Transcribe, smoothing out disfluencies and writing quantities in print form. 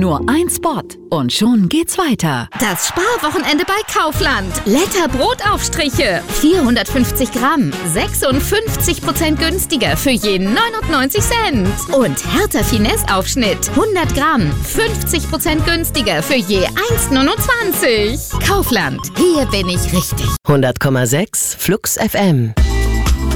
Nur ein Spot und schon geht's weiter. Das Sparwochenende bei Kaufland. Letter Brotaufstriche. 450 Gramm. 56% günstiger für je 99 Cent. Und Hertha Finesse Aufschnitt. 100 Gramm. 50% günstiger für je 1,29. Kaufland. Hier bin ich richtig. 100,6 Flux FM.